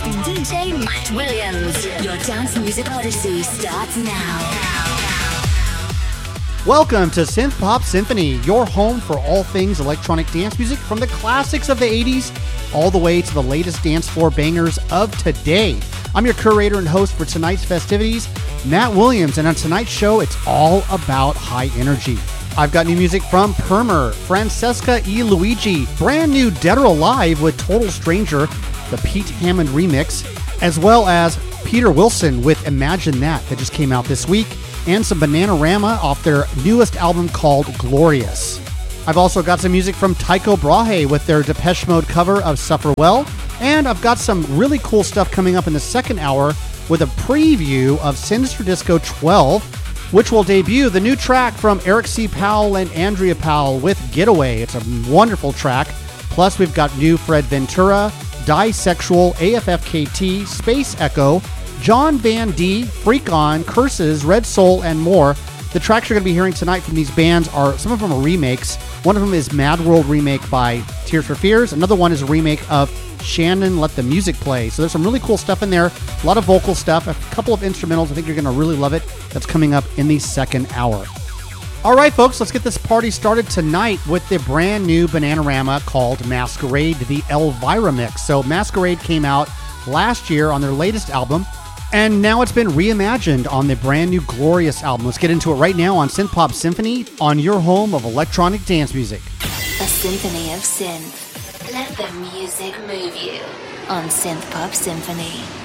and DJ Matt Williams. Your Dance Music Odyssey starts now. Welcome to Synth Pop Symphony, your home for all things electronic dance music from the classics of the 80s all the way to the latest dance floor bangers of today. I'm your curator and host for tonight's festivities, Matt Williams, and on tonight's show, it's all about high energy. I've got new music from Permer, Francesca E. Luigi, brand new Dead or Alive with Total Stranger, the Pete Hammond remix, as well as Peter Wilson with Imagine That just came out this week, and some Bananarama off their newest album called Glorious. I've also got some music from Tycho Brahe with their Depeche Mode cover of Suffer Well, and I've got some really cool stuff coming up in the second hour with a preview of Sinister Disco 12, which will debut the new track from Eric C. Powell and Andrea Powell with Getaway. It's a wonderful track. Plus, we've got new Fred Ventura, Disexual, AFFKT, Space Echo, John Van D, Freak On, Curses, Red Soul, and more. The tracks you're going to be hearing tonight from these bands are, some of them are remakes. One of them is Mad World remake by Tears for Fears. Another one is a remake of Shannon Let the Music Play. So there's some really cool stuff in there. A lot of vocal stuff, a couple of instrumentals. I think you're going to really love it. That's coming up in the second hour. All right, folks, let's get this party started tonight with the brand new Bananarama called Masquerade, the Elvira mix. So Masquerade came out last year on their latest album, and now it's been reimagined on the brand new Glorious album. Let's get into it right now on Synth Pop Symphony, on your home of electronic dance music. A symphony of synth. Let the music move you on Synth Pop Symphony.